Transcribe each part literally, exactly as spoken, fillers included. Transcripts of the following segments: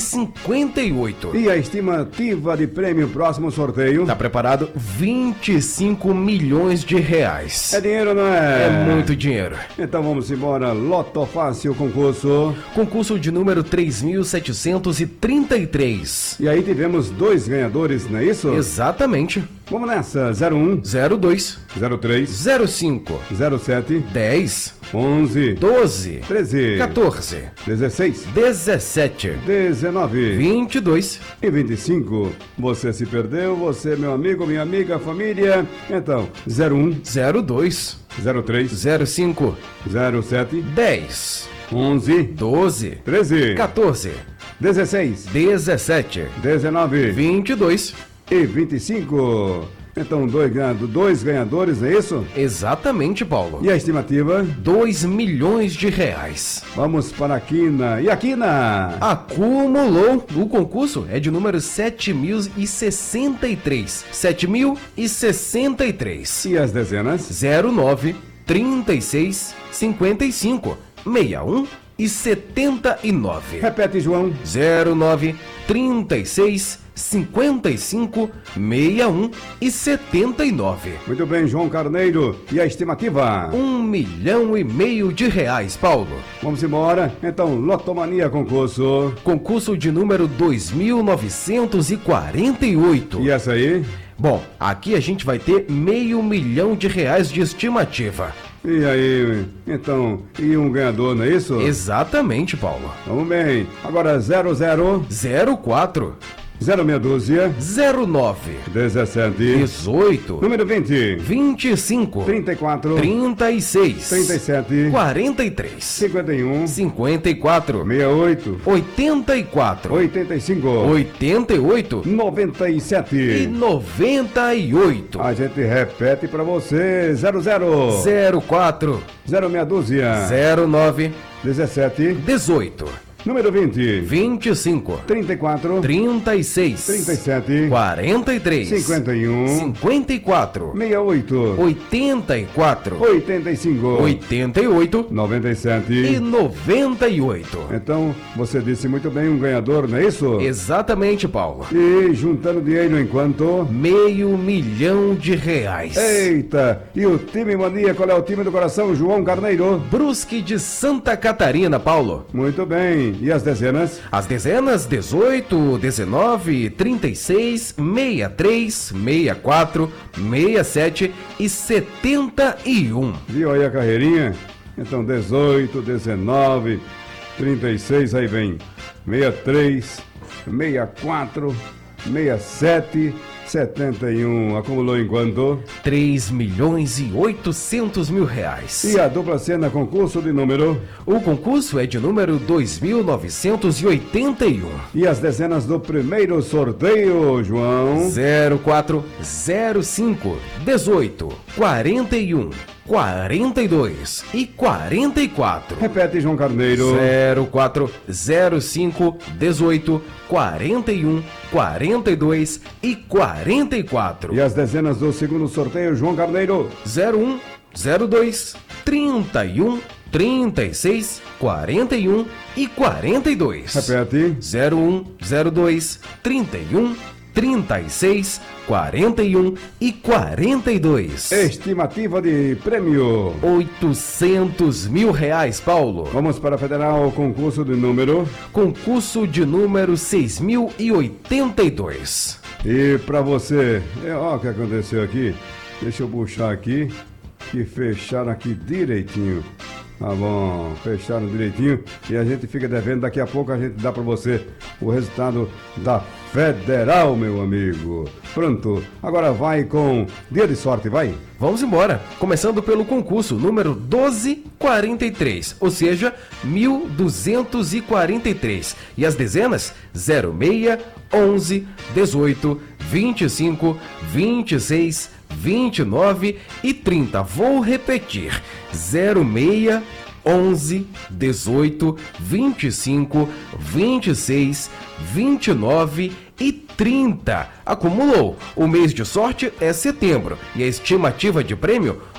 cinquenta e oito. E a estimativa de prêmio próximo sorteio? Tá preparado vinte e cinco milhões de reais. É dinheiro, não é? É muito dinheiro. Então vamos embora. Loto Fácil concurso. Concurso de número três mil setecentos e trinta e três. E aí tivemos dois ganhadores, não é isso? Exatamente. Vamos nessa. zero um, zero dois, zero três, zero cinco, zero sete, dez, onze, doze, treze, quatorze, dezesseis, dezessete, dezenove, vinte e dois e vinte e cinco. Você se perdeu, você, meu amigo, minha amiga, família. Então, zero um, zero dois, zero três, zero cinco, zero sete, dez, onze, doze, treze, quatorze, dezesseis, dezessete, dezenove vinte e dois. e vinte e cinco. Então, dois, dois ganhadores, é isso? Exatamente, Paulo. E a estimativa? dois milhões de reais. Vamos para a quina. E a quina? Acumulou. O concurso é de número sete mil e sessenta e três. sete mil e sessenta e três. E as dezenas? zero nove, trinta e seis, cinquenta e cinco, sessenta e um e setenta e nove. Repete, João. zero nove, trinta e seis, cinquenta e cinco, sessenta e um e setenta e nove. Muito bem, João Carneiro. E a estimativa? Um milhão e meio de reais, Paulo. Vamos embora. Então, Lotomania concurso. Concurso de número dois mil novecentos e quarenta e oito. E essa aí? Bom, aqui a gente vai ter meio milhão de reais de estimativa. E aí, então, e um ganhador, não é isso? Exatamente, Paulo. Vamos bem. Agora zero zero, zero quatro, zero meia dúzia, zero nove, dezessete, dezoito, número vinte, vinte e cinco, trinta e quatro, trinta e seis, trinta e sete, quarenta e três, cinquenta e um, cinquenta e quatro, sessenta e oito, oitenta e quatro, oitenta e cinco, oitenta e oito noventa e e sete. noventa e oito. A gente repete pra você. zero zero, zero quatro, zero meia dúzia, zero nove, dezessete, dezoito, número vinte, vinte e cinco, trinta e quatro, trinta e seis, trinta e sete, quarenta e três, cinquenta e um, cinquenta e quatro, sessenta e oito, oitenta e quatro, oitenta e cinco, oitenta e oito noventa e e sete. noventa e oito. Então, você disse muito bem, um ganhador, não é isso? Exatamente, Paulo. E juntando dinheiro enquanto... Meio milhão de reais. Eita! E o time mania, qual é o time do coração, João Carneiro? Brusque de Santa Catarina, Paulo. Muito bem. E as dezenas? As dezenas dezoito, dezenove, trinta e seis, sessenta e três, sessenta e quatro, sessenta e sete e setenta e um. Viu aí a carreirinha? Então, dezoito, dezenove, trinta e seis, aí vem sessenta e três, sessenta e quatro, sessenta e sete, setenta e um. Acumulou em quanto? três milhões e oitocentos mil reais. E a dupla cena concurso de número? O concurso é de número dois mil novecentos e oitenta e um. E as dezenas do primeiro sorteio, João? zero quatro, zero cinco, dezoito, quarenta e um, quarenta e dois e quarenta e quatro. Repete, João Carneiro. zero quatro, zero cinco, dezoito, quarenta e um, quarenta e dois e quarenta e quatro. E as dezenas do segundo sorteio, João Carneiro. zero um, zero dois, trinta e um, trinta e seis, quarenta e um e quarenta e dois. Repete. zero um, zero dois, trinta e um, trinta e seis, quarenta e um e quarenta e dois. Estimativa de prêmio. oitocentos mil reais, Paulo. Vamos para a Federal, concurso de número. Concurso de número seis mil e oitenta e dois. E para você, é, ó o que aconteceu aqui. Deixa eu puxar aqui, que fecharam aqui direitinho. Tá bom, fecharam direitinho e a gente fica devendo. Daqui a pouco a gente dá para você o resultado da Federal, meu amigo. Pronto, agora vai com dia de sorte, vai. Vamos embora, começando pelo concurso número doze quarenta e três, ou seja, mil duzentos e quarenta e três. E as dezenas zero seis, onze, dezoito, vinte e cinco, vinte e seis, vinte e nove e trinta. Vou repetir: zero seis, onze, dezoito, vinte e cinco, vinte e seis, vinte e nove e trinta. Acumulou. O mês de sorte é setembro e a estimativa de prêmio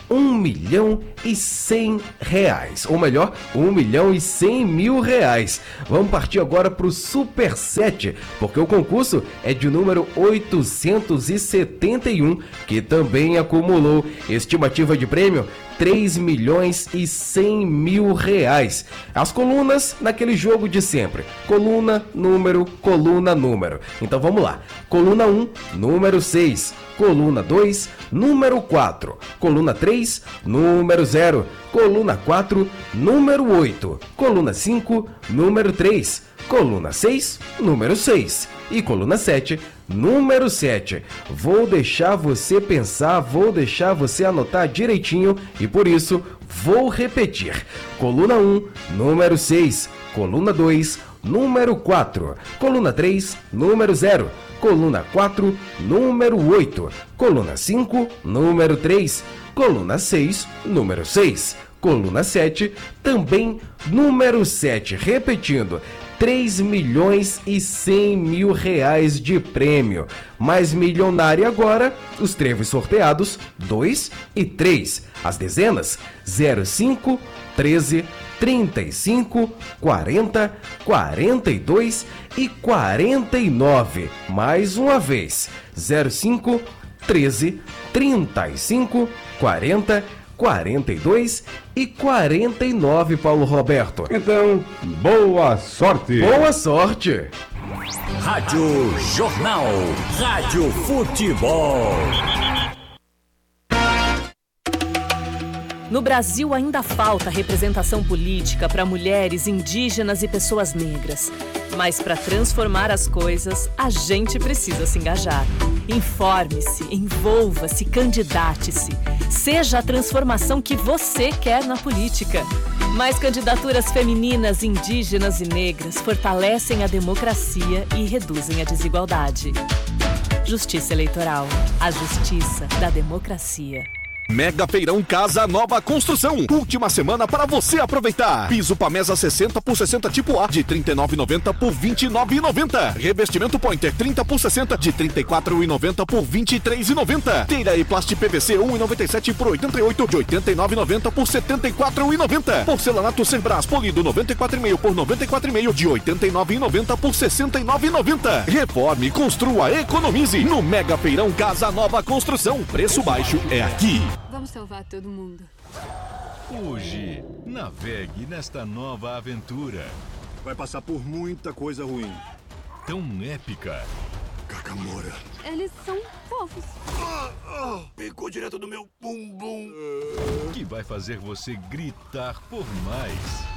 um milhão e cem reais. Ou melhor, um milhão e cem mil reais. Vamos partir agora para o Super sete, porque o concurso é de número oitocentos e setenta e um, que também acumulou estimativa de prêmio três milhões e cem mil reais. As colunas naquele jogo de sempre. Coluna, número, coluna, número. Então vamos lá. Coluna um, número seis. Coluna dois, número quatro. Coluna três, número zero. Coluna quatro, número oito. Coluna cinco, número três. Coluna seis, número seis. E coluna sete, número sete. Vou deixar você pensar, vou deixar você anotar direitinho e por isso vou repetir. Coluna um, número seis. Coluna dois, número quatro. Coluna três, número zero. Coluna quatro, número oito. Coluna cinco, número três. Coluna seis, número seis. Coluna sete, também número sete. Repetindo, três milhões e cem mil reais de prêmio. Mais milionário agora, os trevos sorteados dois e três. As dezenas zero, cinco, treze, trinta e cinco, quarenta, quarenta e dois e quarenta e nove. Mais uma vez, zero, cinco, treze, trinta e cinco, quarenta, quarenta e dois e quarenta e nove, Paulo Roberto. Então, boa sorte! Boa sorte! Rádio Jornal, Rádio Futebol. No Brasil ainda falta representação política para mulheres, indígenas e pessoas negras. Mas para transformar as coisas, a gente precisa se engajar. Informe-se, envolva-se, candidate-se. Seja a transformação que você quer na política. Mais candidaturas femininas, indígenas e negras fortalecem a democracia e reduzem a desigualdade. Justiça Eleitoral. A justiça da democracia. Mega Feirão Casa Nova Construção. Última semana para você aproveitar. Piso Pamesa sessenta por sessenta tipo A de trinta e nove reais e noventa centavos por vinte e nove reais e noventa centavos. Revestimento Pointer trinta por sessenta de trinta e quatro reais e noventa centavos por vinte e três reais e noventa centavos. Teira e Plast P V C um real e noventa e sete centavos por oitenta e oito reais de oitenta e nove reais e noventa centavos por setenta e quatro reais e noventa centavos. Porcelanato Sembrás polido noventa e quatro reais e meio por noventa e quatro reais e meio de oitenta e nove reais e noventa centavos por sessenta e nove reais e noventa centavos. Reforme, construa, economize no Mega Feirão Casa Nova Construção. Preço baixo é aqui. Vamos salvar todo mundo. Hoje, navegue nesta nova aventura. Vai passar por muita coisa ruim. Tão épica. Cacamora. Eles são fofos. Ah, ah, pegou direto do meu bumbum. Que vai fazer você gritar por mais.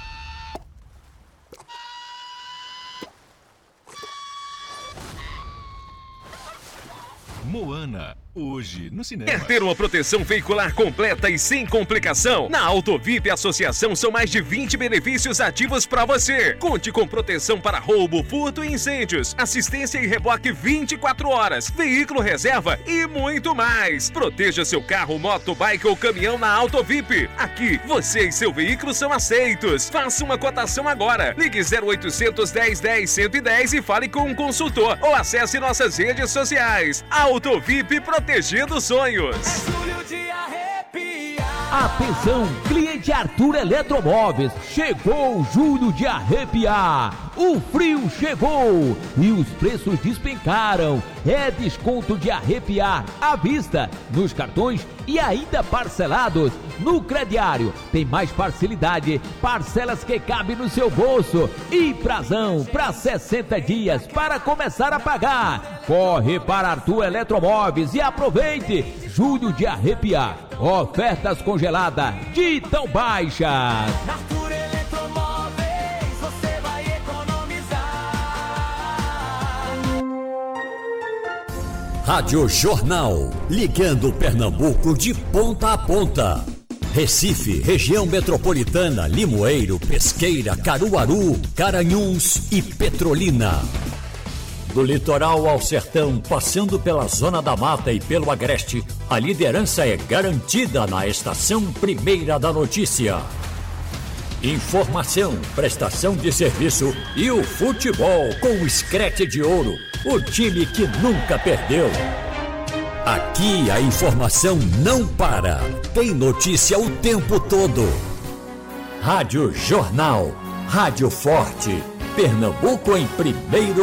Moana, hoje no cinema. Quer ter uma proteção veicular completa e sem complicação? Na Autovip Associação são mais de vinte benefícios ativos para você. Conte com proteção para roubo, furto e incêndios, assistência e reboque vinte e quatro horas, veículo reserva e muito mais. Proteja seu carro, moto, bike ou caminhão na Autovip. Aqui, você e seu veículo são aceitos. Faça uma cotação agora. Ligue zero oitocentos, dez, dez, cento e dez e fale com um consultor ou acesse nossas redes sociais. Autovip, protegendo sonhos. É julho de arrepiar. Atenção, cliente Arthur Eletromóveis, chegou o julho de arrepiar. O frio chegou e os preços despencaram. É desconto de arrepiar à vista, nos cartões e ainda parcelados. No crediário tem mais facilidade, parcelas que cabem no seu bolso e prazão para sessenta dias para começar a pagar. Corre para Arthur Eletromóveis e aproveite julho de arrepiar. Ofertas congeladas de tão baixas. Arthur Eletromóveis, você vai economizar. Rádio Jornal, ligando Pernambuco de ponta a ponta. Recife, região metropolitana, Limoeiro, Pesqueira, Caruaru, Garanhuns e Petrolina. Do litoral ao sertão, passando pela Zona da Mata e pelo Agreste, a liderança é garantida na Estação Primeira da Notícia. Informação, prestação de serviço e o futebol com o Screte de Ouro, o time que nunca perdeu. Aqui a informação não para. Tem notícia o tempo todo. Rádio Jornal. Rádio Forte. Pernambuco em primeiro